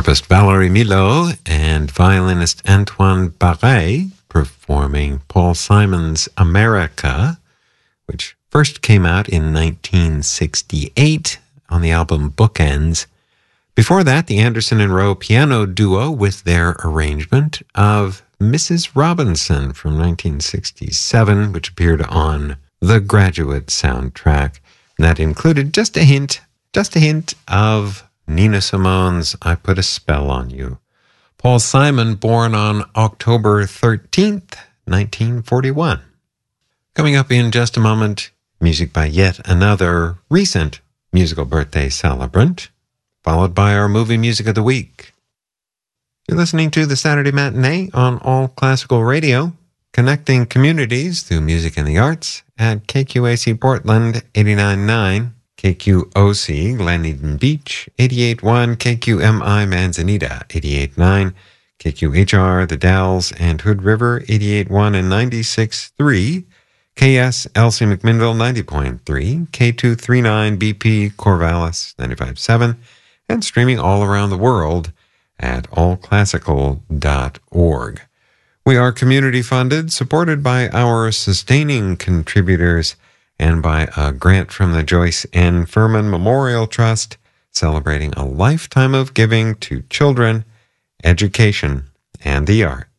harpist Valerie Milot and violinist Antoine Barret performing Paul Simon's America, which first came out in 1968 on the album Bookends. Before that, the Anderson and Rowe piano duo with their arrangement of Mrs. Robinson from 1967, which appeared on the Graduate soundtrack. And that included just a hint of Nina Simone's I Put a Spell on You. Paul Simon, born on October 13th, 1941. Coming up in just a moment, music by yet another recent musical birthday celebrant, followed by our movie music of the week. You're listening to the Saturday Matinee on All Classical Radio, connecting communities through music and the arts at KQAC Portland 89.9, KQOC Glen Eden Beach 88.1, KQMI Manzanita 88.9, KQHR The Dalles and Hood River 88.1 and 96.3, KSLC McMinnville 90.3, K239 BP Corvallis 95.7, and streaming all around the world at allclassical.org. We are community funded, supported by our sustaining contributors, and by a grant from the Joyce N. Furman Memorial Trust, celebrating a lifetime of giving to children, education, and the arts.